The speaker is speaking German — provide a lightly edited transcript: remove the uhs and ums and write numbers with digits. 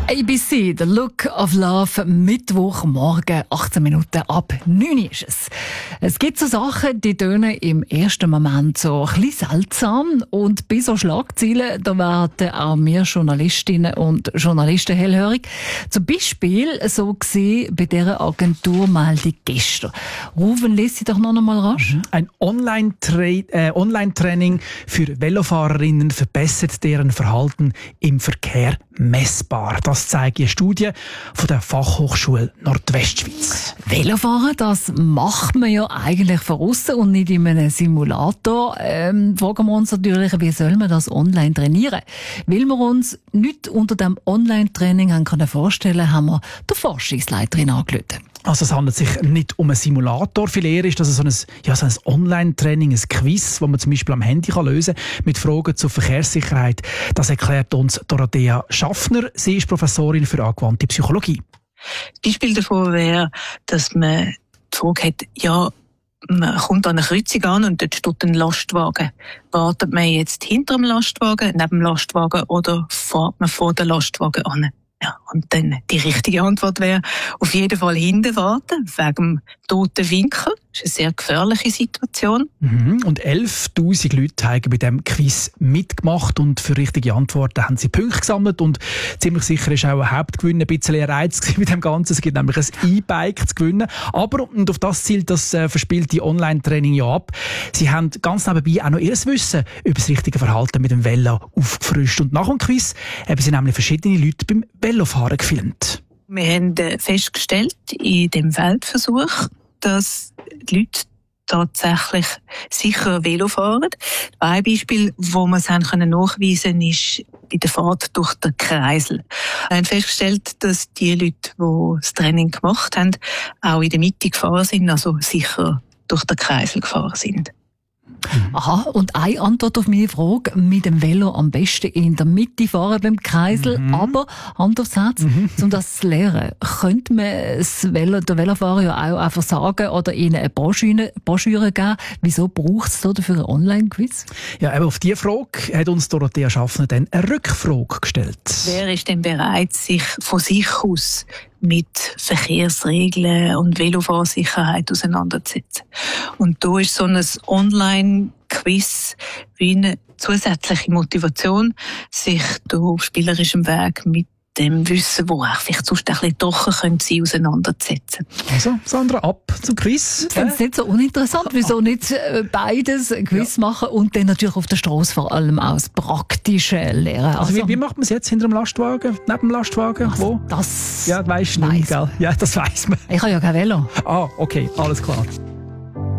ABC, The Look of Love, Mittwochmorgen, 18 Minuten ab 9 ist es. Es gibt so Sachen, die tönen im ersten Moment so ein bisschen seltsam. Und bei so Schlagzeilen, da werden auch wir Journalistinnen und Journalisten hellhörig. Zum Beispiel so gesehen bei dieser Agenturmeldung gestern. Rufen, lies sie doch noch einmal rasch. Ein Online-Training für Velofahrerinnen verbessert deren Verhalten im Verkehr messbar. Das zeigt eine Studie von der Fachhochschule Nordwestschweiz. Velofahren, das macht man ja eigentlich von aussen und nicht in einem Simulator. Fragen wir uns natürlich, wie soll man das online trainieren? Weil wir uns nicht unter dem Online-Training vorstellen können, haben wir die Forschungsleiterin angerufen. Also es handelt sich nicht um einen Simulator. Viel eher ist das so ein Online-Training, ein Quiz, das man zum Beispiel am Handy lösen kann, mit Fragen zur Verkehrssicherheit. Das erklärt uns Dorothea Schaffner. Sie ist Professorin für angewandte Psychologie. Das Beispiel davon wäre, dass man die Frage hat, man kommt an eine Kreuzung an und dort steht ein Lastwagen. Wartet man jetzt hinter dem Lastwagen, neben dem Lastwagen oder fährt man vor dem Lastwagen an? Ja, und dann die richtige Antwort wäre, auf jeden Fall hinten warten, wegen dem toten Winkel. Das ist eine sehr gefährliche Situation. Und 11'000 Leute haben bei diesem Quiz mitgemacht und für richtige Antworten haben sie Punkte gesammelt und ziemlich sicher ist auch ein Hauptgewinn ein bisschen ein Reiz bei dem Ganzen. Es gibt nämlich ein E-Bike zu gewinnen. Aber, und auf das zielt das verspielte Online-Training ja ab, sie haben ganz nebenbei auch noch ihr Wissen über das richtige Verhalten mit dem Velo aufgefrischt. Und nach dem Quiz haben sie nämlich verschiedene Leute beim Velofahren gefilmt. Wir haben festgestellt in dem Feldversuch, dass die Leute tatsächlich sicher Velo fahren. Ein Beispiel, wo wir es nachweisen können, ist bei der Fahrt durch den Kreisel. Wir haben festgestellt, dass die Leute, die das Training gemacht haben, auch in der Mitte gefahren sind, also sicher durch den Kreisel gefahren sind. Aha, und eine Antwort auf meine Frage, mit dem Velo am besten in der Mitte fahren beim Kreisel, aber Hand aufs Herz, um das zu lernen, könnte man der Velofahrer ja auch einfach sagen oder ihnen eine Broschüre geben, wieso braucht es dafür einen Online-Quiz? Ja, eben auf diese Frage hat uns Dorothea Schaffner dann eine Rückfrage gestellt. Wer ist denn bereit, sich von sich aus mit Verkehrsregeln und Velofahrsicherheit auseinanderzusetzen? Und da ist so ein Online-Quiz wie eine zusätzliche Motivation, sich da auf spielerischem Weg mit dem Wissen, wo auch vielleicht sonst ein bisschen trocken könnte, auseinanderzusetzen. Also, Sandra, ab zum Quiz. Ich finde es nicht so uninteressant. Wieso nicht beides, ein Quiz machen und dann natürlich auf der Straße vor allem auch das Praktische lernen? Also wie macht man es jetzt hinter dem Lastwagen, neben dem Lastwagen? Also, wo? Das Ja, weisst du nicht, gell? Ja, das weiss man. Ich habe ja kein Velo. Ah, okay, alles klar.